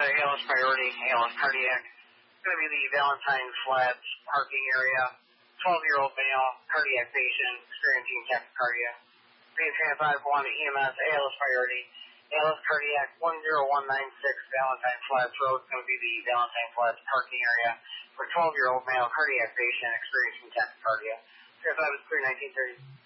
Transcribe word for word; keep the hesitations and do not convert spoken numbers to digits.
The A L S priority, A L S cardiac. It's going to be the Valentine Flats parking area. twelve-year-old male, cardiac patient, experiencing tachycardia. Page five one E M S, A L S priority. A L S cardiac one zero one nine six Valentine Flats Road. It's going to be the Valentine Flats parking area for twelve-year-old male, cardiac patient, experiencing tachycardia. Page five is clear nineteen thirty.